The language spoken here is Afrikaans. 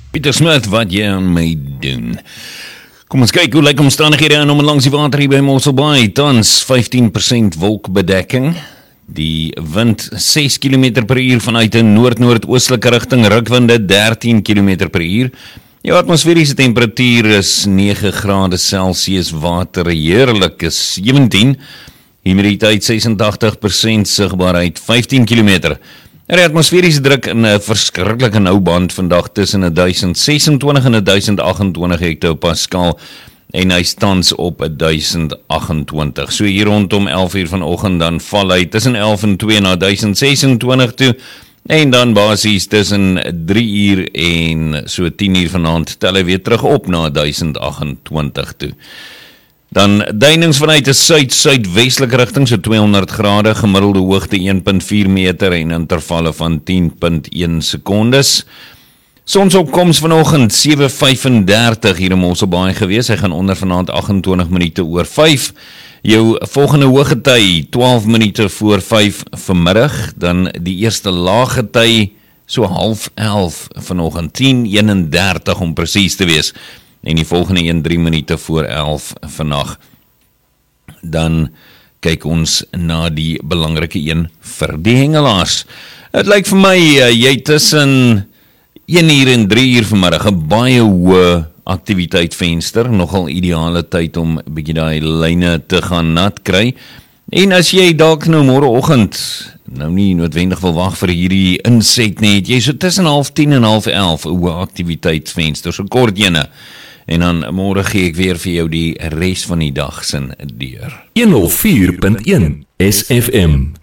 Pieter Smith, wat jy aan my doen? Kom ons kyk hoe lyk omstandighede aan om langs die water hier by Mossel Bay. Tans 15% wolkbedekking. Die wind 6 km per uur vanuit 'n noord-noordoostelike rigting, rukwinde 13 km per uur. Die atmosferiese temperatuur is 9 grade Celsius, water heerlik is 17, humiditeit 86%, sigbaarheid 15 km. Die atmosferiese druk in 'n verskriklike nou band vandag tussen 1026 en 1028 hektopascal en hy tans op 1028. So hier rondom 11 uur vanoggend dan val hy tussen 11 en 2 na 1026 toe en dan basies tussen 3 uur en so 10 uur vanaand tel hy weer terug op na 1028 toe. Dan duinings vanuit 'n suid-suidwestelike rigting, so 200 grade, gemiddelde hoogte 1.4 meter en intervalle van 10.1 sekondes. Sonsopkoms vanoggend 7:35 hier in Mossel Bay gewees. Hy gaan onder vanaand 28 minute oor 5. Jou volgende hoëgety 12 minute voor 5 vanmiddag, dan die eerste laaggety so 10:30 vanoggend 10:31 om presies te wees. En die volgende 3 minute voor 11 vannacht. Dan kyk ons na die belangrike een vir die hengelaars. Het lyk vir my, jy tussen 1 uur en 3 uur vanmiddag 'n baie hoë aktiwiteitvenster, nogal ideale tyd om 'n bietjie daai lyne te gaan nat kry. En as jy dalk nou môreoggend nou nie noodwendig wil wag vir hierdie inset nie, het jy so tussen 10:30 en 11:30 'n hoë aktiwiteitsvenster, so kort ene. En dan môre gee ek weer vir jou die res van die dag se deur. 104.1 SFM